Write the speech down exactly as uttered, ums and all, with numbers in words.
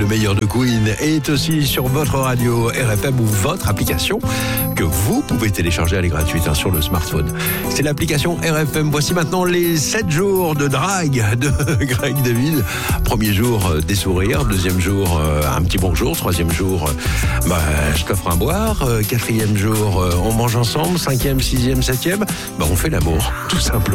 meilleur de Queen est aussi sur votre radio R F M ou votre application que vous pouvez télécharger. Elle est gratuite hein, sur le smartphone. C'est l'application R F M. Voici maintenant les sept jours de drague de Greg Deville. Premier jour, euh, des sourires. Deuxième jour, euh, un petit bonjour. Troisième jour, euh, bah, je t'offre un boire. Euh, quatrième jour, euh, on mange ensemble. Cinquième, sixième, septième, bah, on fait l'amour, tout simplement.